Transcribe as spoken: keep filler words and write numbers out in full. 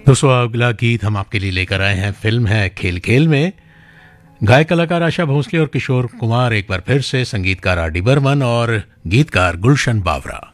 दोस्तों अगला गीत हम आपके लिए लेकर आए हैं। फिल्म है खेल खेल में। गायक कलाकार आशा भोसले और किशोर कुमार एक बार फिर से, संगीतकार आर डी बर्मन और गीतकार गुलशन बावरा।